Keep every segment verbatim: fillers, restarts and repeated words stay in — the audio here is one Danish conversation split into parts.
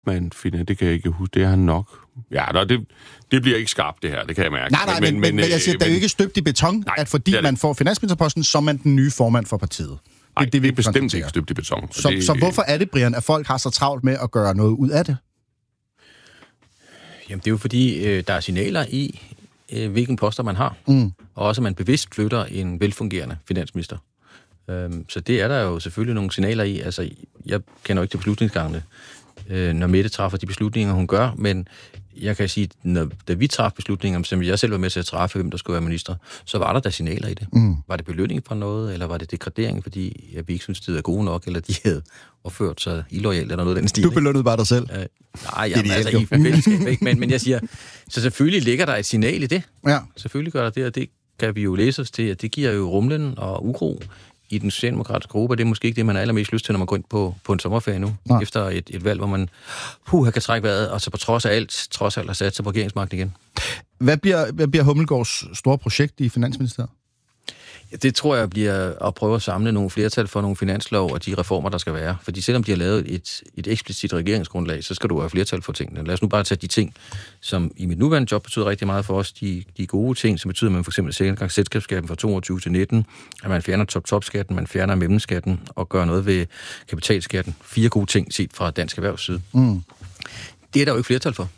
man finder, det kan jeg ikke huske, det er han nok. Ja, der, det, det bliver ikke skarpt, det her, det kan jeg mærke. Nej, nej, men, men, men, men jeg siger, øh, det er jo ikke støbt i beton, nej, at fordi man får finansministerposten, så er man den nye formand for partiet. Nej, det, det, det er bestemt ikke støbt i beton. Så, det, så hvorfor er det, Brian, at folk har så travlt med at gøre noget ud af det? Jamen, det er jo fordi, øh, der er signaler i, øh, hvilken poster man har, mm. og også at man bevidst flytter en velfungerende finansminister. Øhm, så det er der jo selvfølgelig nogle signaler i. Altså, jeg kender jo ikke til beslutningsgangene, øh, når Mette træffer de beslutninger, hun gør, men jeg kan sige, når, da vi træffede beslutninger, som jeg selv var med til at træffe, hvem der skulle være minister, så var der da signaler i det. Mm. Var det belønning fra noget, eller var det degradering, fordi ja, vi ikke synes, det er gode nok, eller de havde opført sig illoyalt, eller noget af den stil. Du belønnede bare dig selv. Øh, nej, jamen, altså i fællesskab, ikke? Men, men jeg siger, så selvfølgelig ligger der et signal i det. Ja. Selvfølgelig gør der det, og det kan vi jo læse os til, at det giver jo rumlen og uro i den socialdemokratiske gruppe, og det er måske ikke det, man har allermest lyst til, når man går ind på, på en sommerferie nu, nej, efter et, et valg, hvor man puh, kan trække vejret, og så på trods af alt, trods alt har sat sig på regeringsmagten igen. Hvad bliver, hvad bliver Hummelgaards store projekt i Finansministeriet? Ja, det tror jeg bliver at prøve at samle nogle flertal for nogle finanslov og de reformer, der skal være. Fordi selvom de har lavet et, et eksplicit regeringsgrundlag, så skal du have flertal for tingene. Lad os nu bare tage de ting, som i mit nuværende job betyder rigtig meget for os. De, de gode ting, som betyder, at man for eksempel sænker gang selskabsskatten fra toogtyve til nitten, at man fjerner top-top-skatten, man fjerner mellemskatten og gør noget ved kapitalskatten. Fire gode ting set fra dansk erhvervsside. Mm. Det er der jo ikke flertal for.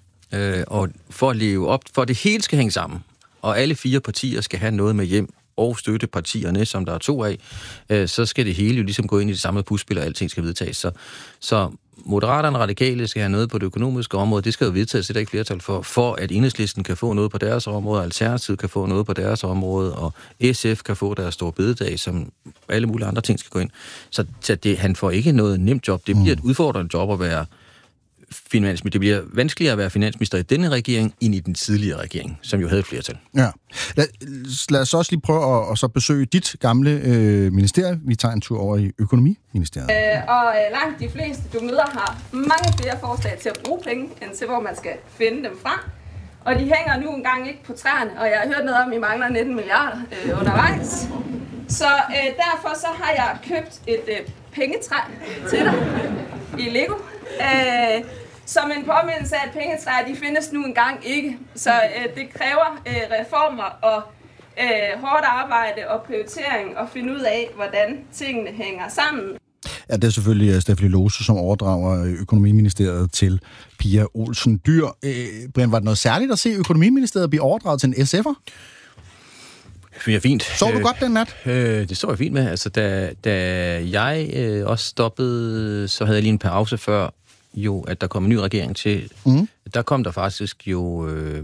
Øh, og for at leve op, for at det hele skal hænge sammen, og alle fire partier skal have noget med hjem, og støttepartierne, som der er to af, øh, så skal det hele jo ligesom gå ind i det samme puslespil, og alting skal vedtages. Så, så Moderaterne og Radikale skal have noget på det økonomiske område, det skal jo vedtages, det er der ikke flertal for, for at Enhedslisten kan få noget på deres område, Alternativet kan få noget på deres område, og S F kan få deres store bededag, som alle mulige andre ting skal gå ind. Så, så det, han får ikke noget nemt job. Det bliver et udfordrende job at være finansminister. Det bliver vanskeligere at være finansminister i denne regering, end i den tidligere regering, som jo havde flertal. Ja. Lad, lad os også lige prøve at, at så besøge dit gamle øh, ministerie. Vi tager en tur over i økonomiministeriet. Øh, og øh, langt de fleste, du møder, har mange flere forslag til at bruge penge, end til hvor man skal finde dem fra. Og de hænger nu engang ikke på træerne, og jeg har hørt noget om, at I mangler nitten milliarder øh, undervejs. Så øh, derfor så har jeg købt et øh, pengetræ til dig i Lego. Øh, som en påmindelse af, at pengetræer, de findes nu engang ikke. Så øh, det kræver øh, reformer og øh, hårdt arbejde og prioritering at finde ud af, hvordan tingene hænger sammen. Ja, det er selvfølgelig Stephanie Lose, som overdrager Økonomiministeriet til Pia Olsen Dyhr. Øh, Brian, var det noget særligt at se Økonomiministeriet blive overdraget til en S F'er? Det er fint. Så du øh, godt den nat? Øh, det så jeg fint med. Altså, da, da jeg øh, også stoppede, så havde jeg lige en pause før, jo, at der kom en ny regering til. Mm. Der kom der faktisk jo, øh,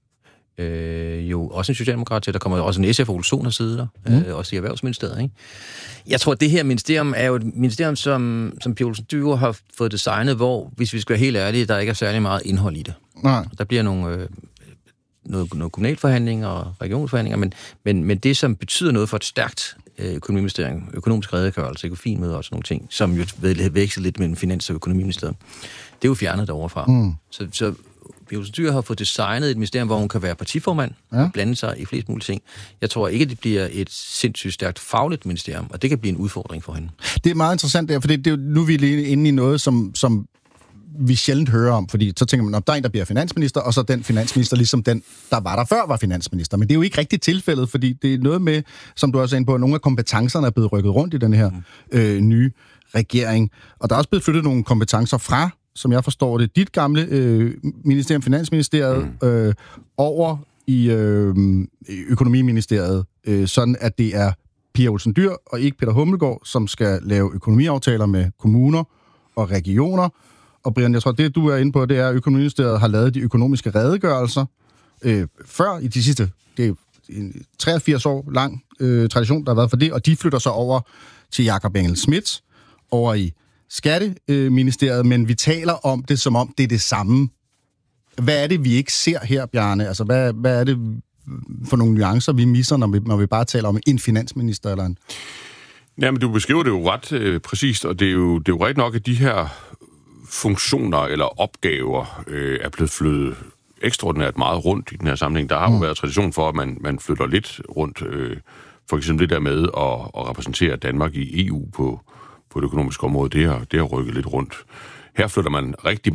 øh, jo også en socialdemokrat til. Der kommer også en S F Olsen der sidder der, mm. øh, også i Erhvervsministeriet. Ikke? Jeg tror, at det her ministerium er jo et ministerium, som, som Pia Olsen Dyhr har fået designet, hvor, hvis vi skal være helt ærlige, der ikke er særlig meget indhold i det. Nej. Der bliver nogle... Øh, Noget, noget kommunalforhandlinger og regionsforhandlinger, men, men, men det, som betyder noget for et stærkt øh, økonomiministerium, økonomisk redegørelse, økofin med og sådan nogle ting, som jo veksler lidt mellem finans- og økonomiministeriet, det er jo fjernet derovre fra. Mm. Så, så Pia Olsen Dyhr har fået designet et ministerium, hvor hun kan være partiformand, ja, og blande sig i flest mulige ting. Jeg tror ikke, det bliver et sindssygt stærkt fagligt ministerium, og det kan blive en udfordring for hende. Det er meget interessant der, for det, det er jo, nu er vi lige inde i noget, som... som vi sjældent hører om, fordi så tænker man, at der er en, der bliver finansminister, og så den finansminister, ligesom den, der var der før, var finansminister. Men det er jo ikke rigtigt tilfældet, fordi det er noget med, som du også er inde på, at nogle af kompetencerne er blevet rykket rundt i den her øh, nye regering. Og der er også blevet flyttet nogle kompetencer fra, som jeg forstår det, dit gamle øh, ministerium, Finansministeriet, øh, over i øh, Økonomiministeriet, øh, sådan at det er Pia Olsen Dyhr og ikke Peter Hummelgaard, som skal lave økonomiaftaler med kommuner og regioner. Og Brian, jeg tror, det du er inde på, det er, at Økonomiministeriet har lavet de økonomiske redegørelser øh, før i de sidste, det er en treogfirs år lang øh, tradition, der har været for det, og de flytter så over til Jakob Engel-Schmidt over i Skatteministeriet, øh, men vi taler om det, som om det er det samme. Hvad er det, vi ikke ser her, Bjarne? Altså, hvad, hvad er det for nogle nuancer, vi misser, når vi, når vi bare taler om en finansminister eller en... Jamen, du beskriver det jo ret øh, præcist, og det er jo, det er jo rigtigt nok, at de her funktioner eller opgaver øh, er blevet flyttet ekstraordinært meget rundt i den her sammenhæng. Der har jo mm. været tradition for, at man, man flytter lidt rundt. Øh, for eksempel det der med at, at repræsentere Danmark i E U på, på det økonomiske område, det har, det har rykket lidt rundt. Her flytter man rigtig